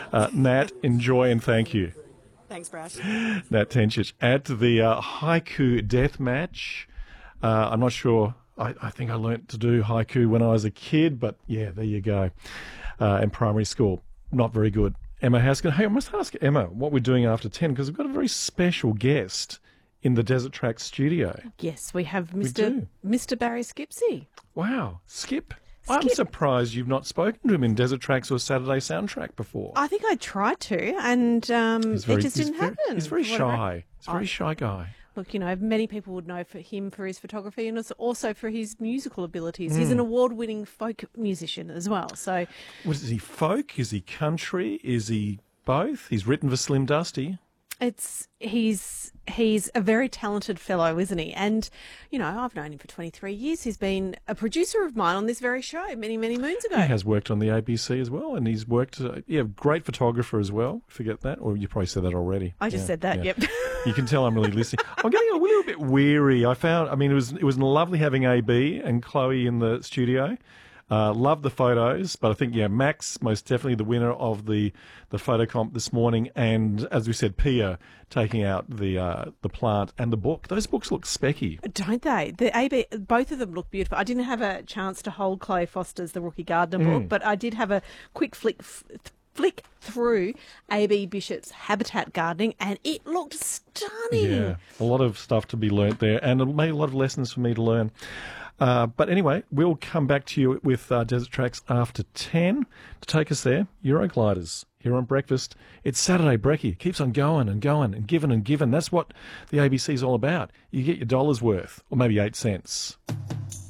Nat, enjoy and thank you. Thanks, Brad. Nat Tencic at the haiku death match. I'm not sure. I think I learnt to do haiku when I was a kid, but yeah, there you go. In primary school, not very good. Emma Haskin. Hey, I must ask Emma what we're doing after 10 because we've got a very special guest in the Desert Track studio. Yes, we have Mr. Barry Skipsey. Wow, Skip. I'm surprised you've not spoken to him in Desert Tracks or Saturday Soundtrack before. I think I tried to, and it just didn't happen. He's very shy. He's a very shy guy. Look, many people would know him for his photography and also for his musical abilities. He's an award-winning folk musician as well. So, is he folk? Is he country? Is he both? He's written for Slim Dusty. He's a very talented fellow, isn't he? And, I've known him for 23 years. He's been a producer of mine on this very show many, many moons ago. He has worked on the ABC as well, and he's worked, great photographer as well. Forget that, or you probably said that already. I just said that, yep. You can tell I'm really listening. I'm getting a little bit weary. It was lovely having AB and Chloe in the studio. Loved the photos, but I think, Max, most definitely the winner of the photo comp this morning. And as we said, Pia taking out the plant and the book. Those books look specky. Don't they? The AB, both of them look beautiful. I didn't have a chance to hold Chloe Foster's The Rookie Gardener book, but I did have a quick flick through AB Bishop's Habitat Gardening, and it looked stunning. Yeah, a lot of stuff to be learnt there, and it made a lot of lessons for me to learn. But anyway, we'll come back to you with Desert Tracks after 10 to take us there. Eurogliders here on Breakfast. It's Saturday Brekkie. Keeps on going and going and giving and giving. That's what the ABC is all about. You get your dollar's worth, or maybe 8 cents.